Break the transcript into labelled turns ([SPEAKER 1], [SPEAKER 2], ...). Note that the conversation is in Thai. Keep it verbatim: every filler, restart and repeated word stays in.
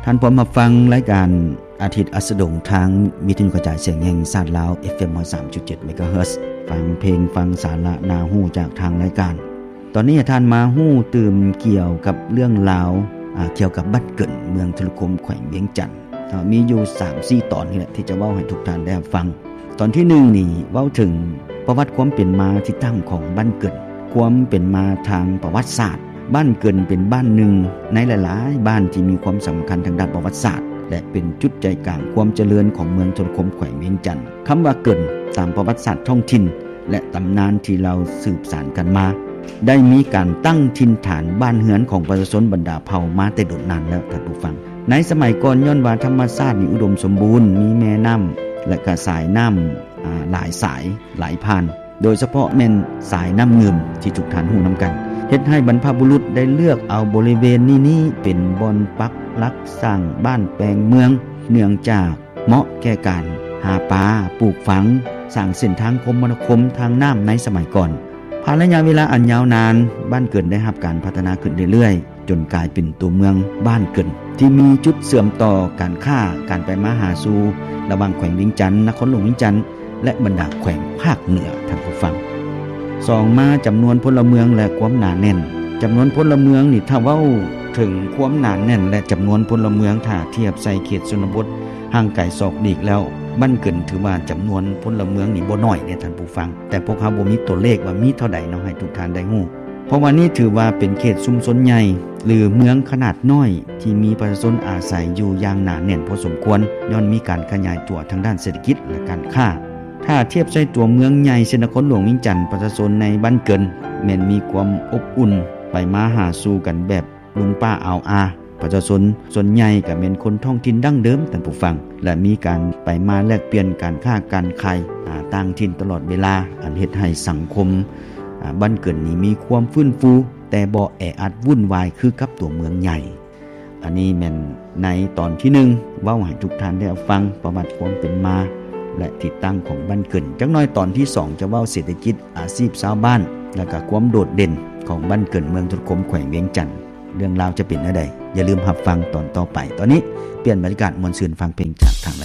[SPEAKER 1] ท่านพร้อมมาฟังรายการอาทิตย์อัสดงทางวิทยุกระจายเสียงแห่งชาติลาว เอฟ เอ็ม สามจุดเจ็ด เมกะเฮิรตซ์ ฟังเพลงฟังสาระนาฮู้จากทางรายการตอนนี้ท่านมาฮู้ตื่มเกี่ยวกับเรื่องราวเกี่ยวกับบ้านเกิดเมืองทรคมแขวงเวียงจันทน์มีอยู่ สามสี่ ตอนนี่แหละที่จะเว้าให้ทุกท่านได้ฟังตอนที่หนึ่งนี่เว้าถึงประวัติความเป็นมาที่ตั้งของบ้านเกิดความเป็นมาทางประวัติศาสตร์บ้านเกิดเป็นบ้านหนึ่งในหลายๆบ้านที่มีความสำคัญทางด้านประวัติศาสตร์และเป็นจุดใจกลางความเจริญของเมืองทรคมแขวงเวียงจันทน์คำว่าเกิดตามประวัติศาสตร์ท้องถิ่นและตำนานที่เราสืบสานกันมาได้มีการตั้งถิ่นฐานบ้านเฮือนของประชาชนบรรดาเผ่ามาแต่โดดนานแล้วท่านผู้ฟังในสมัยก่อนย้อนว่าธรรมชาตินี่อุดมสมบูรณ์มีแม่น้ำและก็สายน้ำอ่าหลายสายไหลผ่านโดยเฉพาะแม่นสายน้ำเงิมที่ทุกท่านฮู้นํากันเฮ็ดให้บรรพบุรุษได้เลือกเอาบริเวณนี้นี้เป็นบ่อนปักหลักสร้างบ้านแปลงเมืองเนื่องจากเหมาะแก่การหาปลาปลูกฝังสร้างเส้นทางคมนาคมทางน้ำในสมัยก่อนผ่านระยะเวลาอันยาวนานบ้านเกิดได้รับการพัฒนาขึ้นเรื่อยๆจนกลายเป็นตัวเมืองบ้านเกิดที่มีจุดเสื่อมต่อการค้าการไปมาหาสู่ระหว่างแขวงเวียงจันทน์นครหลวงเวียงจันทน์และบรรดาแขวงภาคเหนือท่านผู้ฟังสองมาจำนวนพลเมืองและความหนาแน่นจำนวนพลเมืองนี่ถ้าเว้าถึงความหนาแน่นและจำนวนพลเมืองถ้าเทียบใส่เขตชนบทห่างไกลศอกดีกแล้วบ้านเกินถือว่าจำนวนพลเมืองนี่บ่น้อยเนี่ยท่านผู้ฟังแต่พวกเขาบ่มีตัวเลขว่ามีเท่าใดเนาะให้ทุกท่านได้ฮู้เพราะว่านี่ถือว่าเป็นเขตชุมชนใหญ่หรือเมืองขนาดน้อยที่มีประชาชนอาศัยอยู่อย่างหนาแน่นพอสมควรย้อนมีการขยายตัวทางด้านเศรษฐกิจและการค้าถ้าเทียบใส่ตัวเมืองใหญ่เช่นนครหลวงเวียงจันทน์ประชาชนในบ้านเกินแม่นมีความอบอุ่นไปมาหาสู่กันแบบลุงป้าอาวอาประชาชนส่วนใหญ่ก็เป็นคนท้องถิ่นดั้งเดิมท่านผู้ฟังและมีการไปมาแลกเปลี่ยนการค้าการขายต่างถิ่นตลอดเวลาอันเฮ็ดให้สังคมบ้านเกิดนี้มีความฟื้นฟูแต่บ่แออัดวุ่นวายคือกับตัวเมืองใหญ่อันนี้แม่นในตอนที่หนึ่งเว้าให้ทุกท่านได้ฟังประวัติความเป็นมาและที่ตั้งของบ้านเกิดจักหน่อยตอนที่สองจะเว้าเศรษฐกิจอาชีพชาวบ้านและก็ความโดดเด่นของบ้านเกิดเมืองทรคมแขวงเวียงจันทน์เรื่องราวจะเป็นแนวใดอย่าลืมรับฟังตอนต่อไปตอนนี้เปลี่ยนบรรยากาศมวลซื่นฟังเพลงจากทาง